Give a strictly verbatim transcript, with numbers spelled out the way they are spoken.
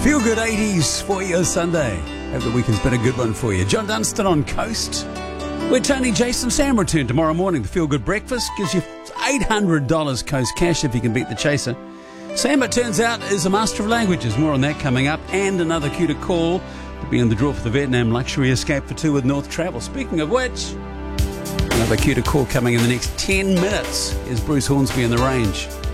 Feel good eighties for your Sunday. Hope the weekend's been a good one for you. John Dunstan on Coast. We're Tony, Jason, Sam return tomorrow morning. The Feel Good Breakfast gives you eight hundred dollars Coast cash if you can beat the chaser. Sam, it turns out, is a master of languages. More on that coming up. And another cue to call to be in the draw for the Vietnam Luxury Escape for two with North Travel. Speaking of which, another cue to call coming in the next ten minutes. Is Bruce Hornsby in the range.